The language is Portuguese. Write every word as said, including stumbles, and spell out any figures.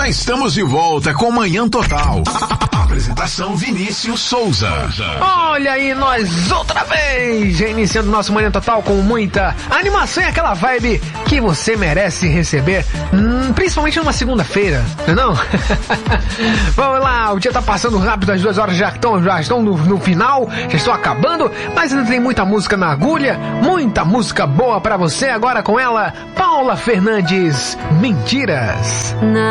Já estamos de volta com Manhã Total. Apresentação Vinícius Souza. Olha aí, nós outra vez, já iniciando nosso Manhã Total com muita animação e aquela vibe que você merece receber, hum, principalmente numa segunda-feira, não é não? Vamos lá, o dia tá passando rápido, as duas horas já estão, já estão no, no final, já estão acabando, mas ainda tem muita música na agulha, muita música boa pra você agora com ela, Paula Fernandes, Mentiras. Na